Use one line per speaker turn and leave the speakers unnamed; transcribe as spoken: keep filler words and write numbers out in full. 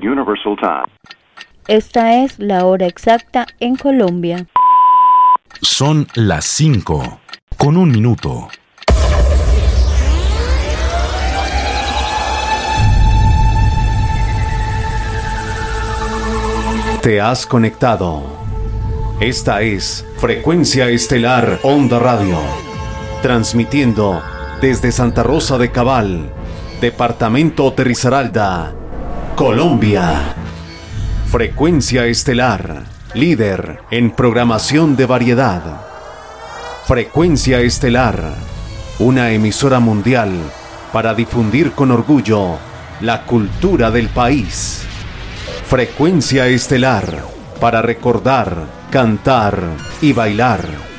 Universal Time.
Esta es la hora exacta en Colombia.
Son las cinco, con un minuto.
Te has conectado. Esta es Frecuencia Estelar Onda Radio, transmitiendo desde Santa Rosa de Cabal, Departamento de Risaralda, Colombia. Frecuencia Estelar, líder en programación de variedad. Frecuencia Estelar, una emisora mundial para difundir con orgullo la cultura del país. Frecuencia Estelar, para recordar, cantar y bailar.